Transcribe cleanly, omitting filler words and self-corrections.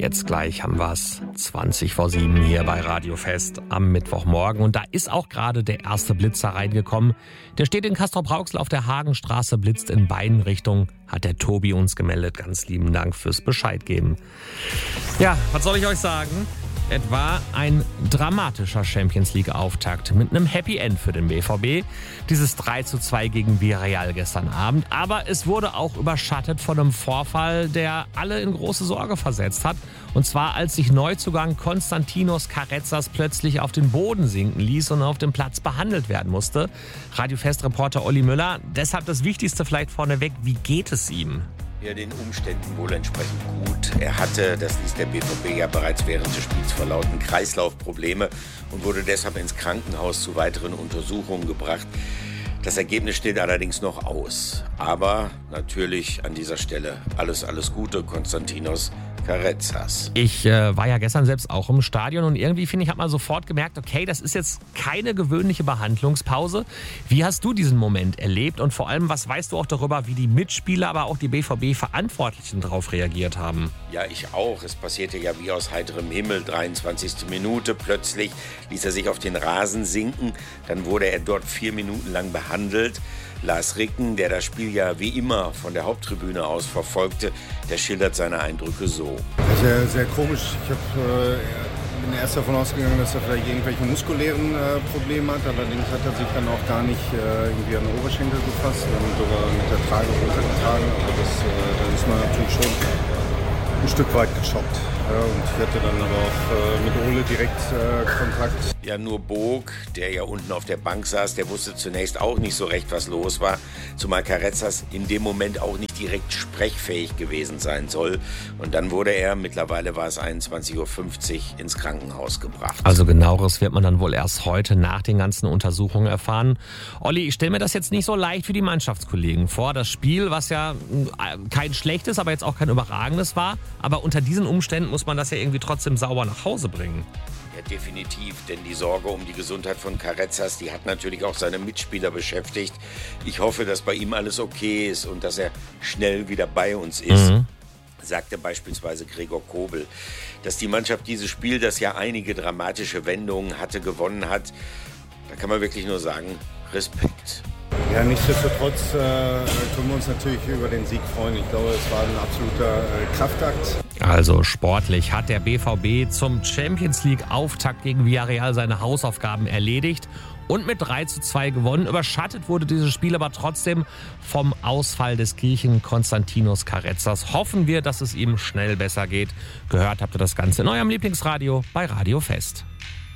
Jetzt gleich haben wir es 7:20 hier bei Radio Fest am Mittwochmorgen. Und da ist auch gerade der erste Blitzer reingekommen. Der steht in Castrop-Rauxel auf der Hagenstraße, blitzt in beiden Richtungen. Hat der Tobi uns gemeldet. Ganz lieben Dank fürs Bescheid geben. Ja, was soll ich euch sagen? Es war ein dramatischer Champions-League-Auftakt mit einem Happy End für den BVB. Dieses 3:2 gegen Villarreal gestern Abend. Aber es wurde auch überschattet von einem Vorfall, der alle in große Sorge versetzt hat. Und zwar, als sich Neuzugang Konstantinos Carrezzas plötzlich auf den Boden sinken ließ und auf dem Platz behandelt werden musste. Radio Fest-Reporter Olli Müller. Deshalb das Wichtigste vielleicht vorneweg. Wie geht es ihm? Ja, den Umständen wohl entsprechend gut. Er hatte, das ließ der BVB ja bereits während des Spiels verlauten, Kreislaufprobleme und wurde deshalb ins Krankenhaus zu weiteren Untersuchungen gebracht. Das Ergebnis steht allerdings noch aus. Aber natürlich an dieser Stelle alles Gute, Konstantinos Carrezzas. Ich war ja gestern selbst auch im Stadion und irgendwie, finde ich, hat man sofort gemerkt, okay, das ist jetzt keine gewöhnliche Behandlungspause. Wie hast du diesen Moment erlebt und vor allem, was weißt du auch darüber, wie die Mitspieler, aber auch die BVB-Verantwortlichen darauf reagiert haben? Ja, ich auch. Es passierte ja wie aus heiterem Himmel. 23. Minute. Plötzlich ließ er sich auf den Rasen sinken. Dann wurde er dort 4 Minuten lang behandelt. Lars Ricken, der das Spiel ja wie immer von der Haupttribüne aus verfolgte, der schildert seine Eindrücke so. Sehr, sehr komisch. Ich bin erst davon ausgegangen, dass er vielleicht irgendwelche muskulären Probleme hat. Allerdings hat er sich dann auch gar nicht irgendwie an den Oberschenkel gefasst und sogar mit der Trage runtergetragen. Aber da ist man natürlich schon ein Stück weit geschockt. Ja, und ich hatte dann aber auch mit Ole direkt Kontakt. Ja, nur Bog, der ja unten auf der Bank saß, der wusste zunächst auch nicht so recht, was los war. Zumal Carrezzas in dem Moment auch nicht direkt sprechfähig gewesen sein soll. Und dann wurde er, mittlerweile war es 21:50 Uhr, ins Krankenhaus gebracht. Also genaueres wird man dann wohl erst heute nach den ganzen Untersuchungen erfahren. Olli, ich stelle mir das jetzt nicht so leicht für die Mannschaftskollegen vor. Das Spiel, was ja kein schlechtes, aber jetzt auch kein überragendes war. Aber unter diesen Umständen muss man das ja irgendwie trotzdem sauber nach Hause bringen. Ja, definitiv, denn die Sorge um die Gesundheit von Carrezzas, die hat natürlich auch seine Mitspieler beschäftigt. Ich hoffe, dass bei ihm alles okay ist und dass er schnell wieder bei uns ist, sagte beispielsweise Gregor Kobel. Dass die Mannschaft dieses Spiel, das ja einige dramatische Wendungen hatte, gewonnen hat, da kann man wirklich nur sagen, Respekt. Ja, nichtsdestotrotz tun wir uns natürlich über den Sieg freuen. Ich glaube, es war ein absoluter Kraftakt. Also sportlich hat der BVB zum Champions-League-Auftakt gegen Villarreal seine Hausaufgaben erledigt und mit 3:2 gewonnen. Überschattet wurde dieses Spiel aber trotzdem vom Ausfall des Griechen Konstantinos Carrezzas. Hoffen wir, dass es ihm schnell besser geht. Gehört habt ihr das Ganze in eurem Lieblingsradio bei Radio Fest.